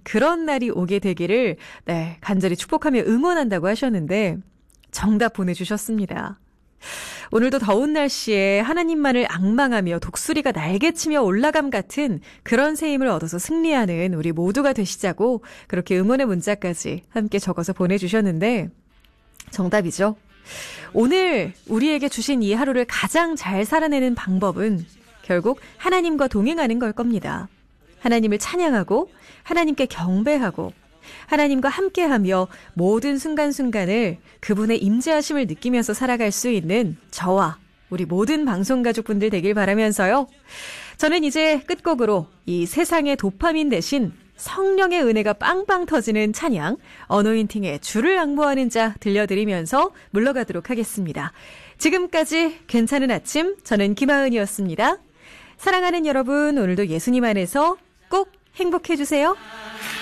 그런 날이 오게 되기를 간절히 축복하며 응원한다고 하셨는데 정답 보내주셨습니다. 오늘도 더운 날씨에 하나님만을 앙망하며 독수리가 날개치며 올라감 같은 그런 새 힘을 얻어서 승리하는 우리 모두가 되시자고 그렇게 응원의 문자까지 함께 적어서 보내주셨는데 정답이죠. 오늘 우리에게 주신 이 하루를 가장 잘 살아내는 방법은 결국 하나님과 동행하는 걸 겁니다. 하나님을 찬양하고 하나님께 경배하고 하나님과 함께하며 모든 순간순간을 그분의 임재하심을 느끼면서 살아갈 수 있는 저와 우리 모든 방송가족분들 되길 바라면서요. 저는 이제 끝곡으로 이 세상의 도파민 대신 성령의 은혜가 빵빵 터지는 찬양 어노인팅의 주를 앙모하는 자 들려드리면서 물러가도록 하겠습니다. 지금까지 괜찮은 아침, 저는 김하은이었습니다. 사랑하는 여러분, 오늘도 예수님 안에서 꼭 행복해주세요.